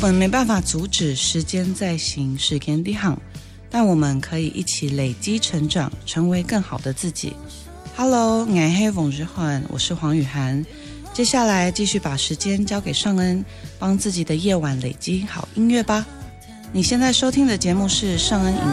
们没办法阻止时间在行，时间在行，但我们可以一起累积成长，成为更好的自己。Hello， 我是冯日焕，我是黄雨涵。接下来继续把时间交给尚恩，帮自己的夜晚累积好音乐吧。你现在收听的节目是尚恩